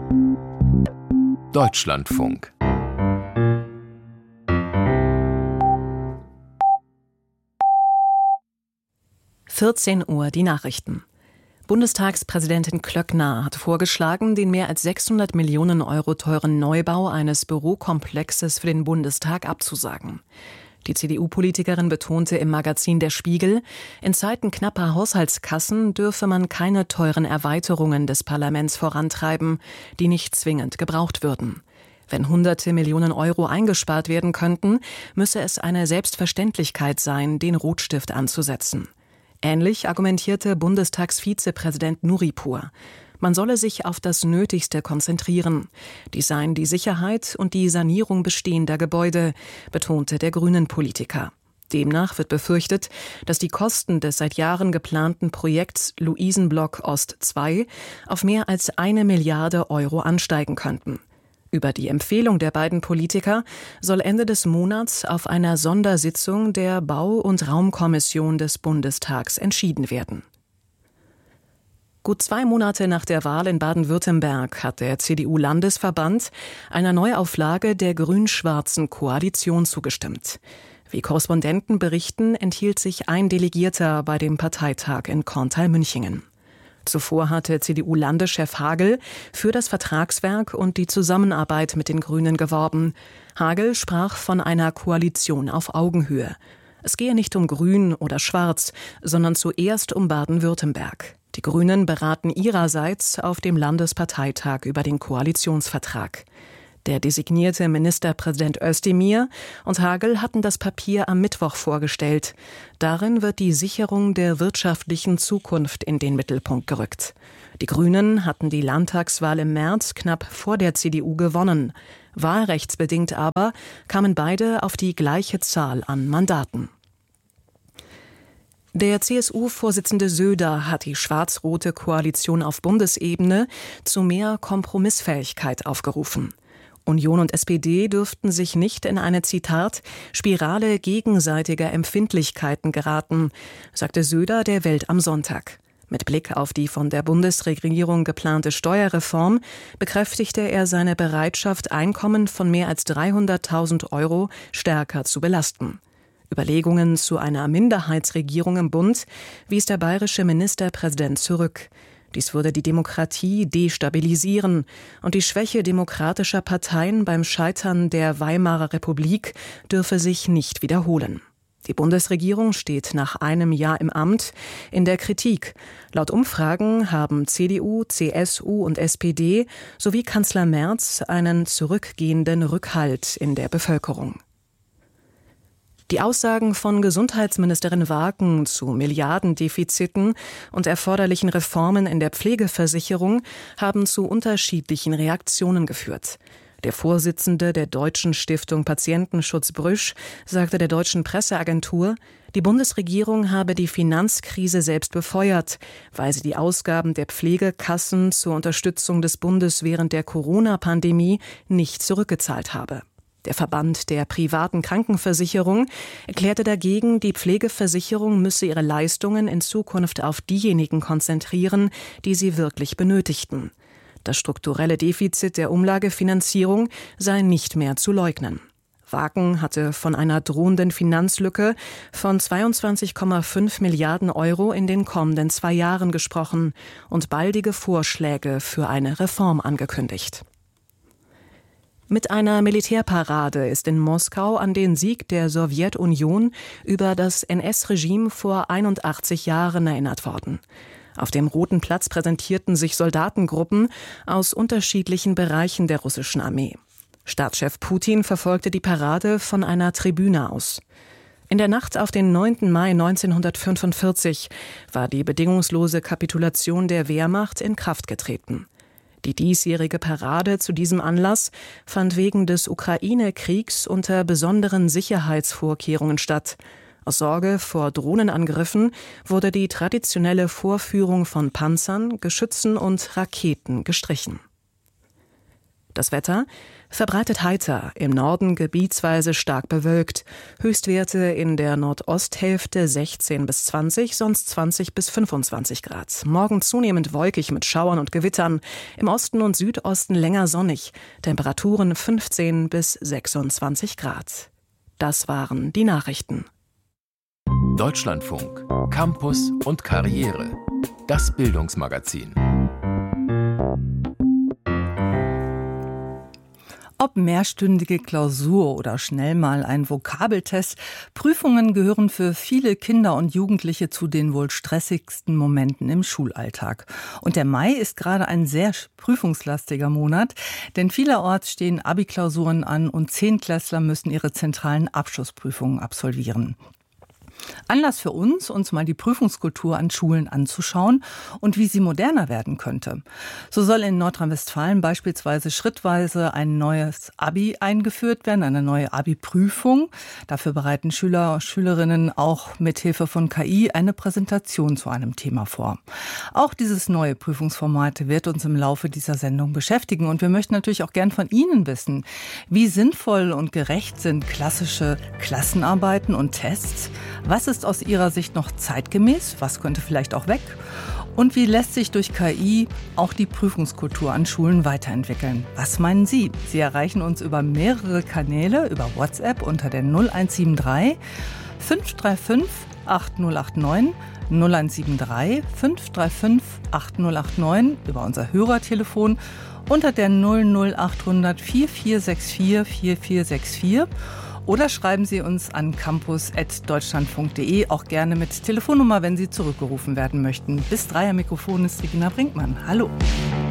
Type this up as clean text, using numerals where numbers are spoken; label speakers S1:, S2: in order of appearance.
S1: Deutschlandfunk.
S2: Uhr die Nachrichten. Bundestagspräsidentin Klöckner hat vorgeschlagen, den mehr als 600 Millionen Euro teuren Neubau eines Bürokomplexes für den Bundestag abzusagen. Die CDU-Politikerin betonte im Magazin Der Spiegel, in Zeiten knapper Haushaltskassen dürfe man keine teuren Erweiterungen des Parlaments vorantreiben, die nicht zwingend gebraucht würden. Wenn hunderte Millionen Euro eingespart werden könnten, müsse es eine Selbstverständlichkeit sein, den Rotstift anzusetzen. Ähnlich argumentierte Bundestagsvizepräsident Nuripur. Man solle sich auf das Nötigste konzentrieren. Dies seien die Sicherheit und die Sanierung bestehender Gebäude, betonte der Grünen-Politiker. Demnach wird befürchtet, dass die Kosten des seit Jahren geplanten Projekts Luisenblock Ost II auf mehr als 1 Milliarde Euro ansteigen könnten. Über die Empfehlung der beiden Politiker soll Ende des Monats auf einer Sondersitzung der Bau- und Raumkommission des Bundestags entschieden werden. Gut 2 Monate nach der Wahl in Baden-Württemberg hat der CDU-Landesverband einer Neuauflage der grün-schwarzen Koalition zugestimmt. Wie Korrespondenten berichten, enthielt sich ein Delegierter bei dem Parteitag in Korntal-Münchingen. Zuvor hatte CDU-Landeschef Hagel für das Vertragswerk und die Zusammenarbeit mit den Grünen geworben. Hagel sprach von einer Koalition auf Augenhöhe. Es gehe nicht um Grün oder Schwarz, sondern zuerst um Baden-Württemberg. Die Grünen beraten ihrerseits auf dem Landesparteitag über den Koalitionsvertrag. Der designierte Ministerpräsident Özdemir und Hagel hatten das Papier am Mittwoch vorgestellt. Darin wird die Sicherung der wirtschaftlichen Zukunft in den Mittelpunkt gerückt. Die Grünen hatten die Landtagswahl im März knapp vor der CDU gewonnen. Wahlrechtsbedingt aber kamen beide auf die gleiche Zahl an Mandaten. Der CSU-Vorsitzende Söder hat die schwarz-rote Koalition auf Bundesebene zu mehr Kompromissfähigkeit aufgerufen. Union und SPD dürften sich nicht in eine, Zitat, Spirale gegenseitiger Empfindlichkeiten geraten, sagte Söder der Welt am Sonntag. Mit Blick auf die von der Bundesregierung geplante Steuerreform bekräftigte er seine Bereitschaft, Einkommen von mehr als 300.000 Euro stärker zu belasten. Überlegungen zu einer Minderheitsregierung im Bund wies der bayerische Ministerpräsident zurück. Dies würde die Demokratie destabilisieren und die Schwäche demokratischer Parteien beim Scheitern der Weimarer Republik dürfe sich nicht wiederholen. Die Bundesregierung steht nach einem Jahr im Amt in der Kritik. Laut Umfragen haben CDU, CSU und SPD sowie Kanzler Merz einen zurückgehenden Rückhalt in der Bevölkerung. Die Aussagen von Gesundheitsministerin Wagen zu Milliardendefiziten und erforderlichen Reformen in der Pflegeversicherung haben zu unterschiedlichen Reaktionen geführt. Der Vorsitzende der Deutschen Stiftung Patientenschutz Brüsch sagte der Deutschen Presseagentur, die Bundesregierung habe die Finanzkrise selbst befeuert, weil sie die Ausgaben der Pflegekassen zur Unterstützung des Bundes während der Corona-Pandemie nicht zurückgezahlt habe. Der Verband der privaten Krankenversicherung erklärte dagegen, die Pflegeversicherung müsse ihre Leistungen in Zukunft auf diejenigen konzentrieren, die sie wirklich benötigten. Das strukturelle Defizit der Umlagefinanzierung sei nicht mehr zu leugnen. Wagen hatte von einer drohenden Finanzlücke von 22,5 Milliarden Euro in den kommenden 2 Jahren gesprochen und baldige Vorschläge für eine Reform angekündigt. Mit einer Militärparade ist in Moskau an den Sieg der Sowjetunion über das NS-Regime vor 81 Jahren erinnert worden. Auf dem Roten Platz präsentierten sich Soldatengruppen aus unterschiedlichen Bereichen der russischen Armee. Staatschef Putin verfolgte die Parade von einer Tribüne aus. In der Nacht auf den 9. Mai 1945 war die bedingungslose Kapitulation der Wehrmacht in Kraft getreten. Die diesjährige Parade zu diesem Anlass fand wegen des Ukraine-Kriegs unter besonderen Sicherheitsvorkehrungen statt. Aus Sorge vor Drohnenangriffen wurde die traditionelle Vorführung von Panzern, Geschützen und Raketen gestrichen. Das Wetter verbreitet heiter, im Norden gebietsweise stark bewölkt. Höchstwerte in der Nordosthälfte 16 bis 20, sonst 20 bis 25 Grad. Morgen zunehmend wolkig mit Schauern und Gewittern. Im Osten und Südosten länger sonnig. Temperaturen 15 bis 26 Grad. Das waren die Nachrichten.
S1: Deutschlandfunk. Campus und Karriere. Das Bildungsmagazin.
S3: Ob mehrstündige Klausur oder schnell mal ein Vokabeltest, Prüfungen gehören für viele Kinder und Jugendliche zu den wohl stressigsten Momenten im Schulalltag. Und der Mai ist gerade ein sehr prüfungslastiger Monat, denn vielerorts stehen Abi-Klausuren an und Zehntklässler müssen ihre zentralen Abschlussprüfungen absolvieren. Anlass für uns mal die Prüfungskultur an Schulen anzuschauen und wie sie moderner werden könnte. So soll in Nordrhein-Westfalen beispielsweise schrittweise ein neues Abi eingeführt werden, eine neue Abi-Prüfung. Dafür bereiten Schüler und Schülerinnen auch mit Hilfe von KI eine Präsentation zu einem Thema vor. Auch dieses neue Prüfungsformat wird uns im Laufe dieser Sendung beschäftigen und wir möchten natürlich auch gern von Ihnen wissen, wie sinnvoll und gerecht sind klassische Klassenarbeiten und Tests? Was ist aus Ihrer Sicht noch zeitgemäß? Was könnte vielleicht auch weg? Und wie lässt sich durch KI auch die Prüfungskultur an Schulen weiterentwickeln? Was meinen Sie? Sie erreichen uns über mehrere Kanäle, über WhatsApp unter der 0173 535 8089, 0173 535 8089, über unser Hörertelefon unter der 00800 4464 4464. Oder schreiben Sie uns an campus@deutschlandfunk.de, auch gerne mit Telefonnummer, wenn Sie zurückgerufen werden möchten. Bis 3 am Mikrofon ist Regina Brinkmann. Hallo.